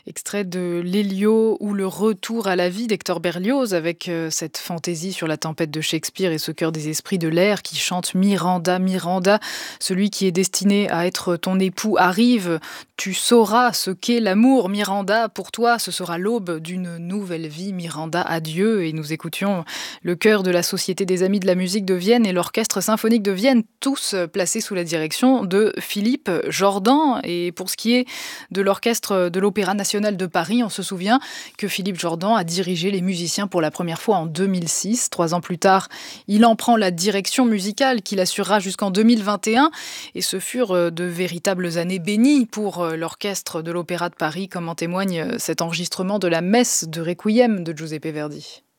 Extrait de Lélio ou le retour à la vie d'Hector Berlioz avec cette fantaisie sur la tempête de Shakespeare et ce chœur des esprits de l'air qui chante Miranda, Miranda, celui qui est destiné à être ton époux arrive, tu sauras ce qu'est l'amour, Miranda, pour toi ce sera l'aube d'une nouvelle vie, Miranda, adieu. Et nous écoutions le chœur de la Société des Amis de la Musique de Vienne et l'Orchestre Symphonique de Vienne, tous placés sous la direction de Philippe Jordan. Et pour ce qui est de l'Orchestre de l'Opéra National de Paris, on se souvient que Philippe Jordan a dirigé les musiciens pour la première fois en 2006. 3 ans plus tard, il en prend la direction musicale qu'il assurera jusqu'en 2021. Et ce furent de véritables années bénies pour l'Orchestre de l'Opéra de Paris, comme en témoigne cet enregistrement de la messe de Requiem de Giuseppe Verdi.